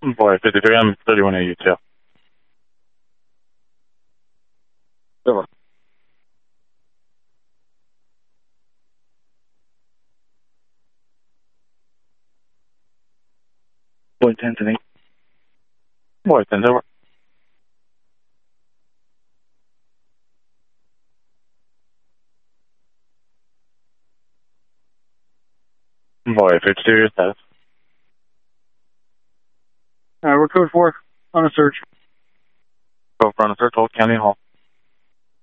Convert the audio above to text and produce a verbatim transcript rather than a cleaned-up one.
Boy, fifty-three, I'm thirty-one eighty-two. Over. Boy, ten to eight. Boy, ten over. Boy, fifty-two, your status. Alright, we're code four on a search. Go for on a search, Old County Hall.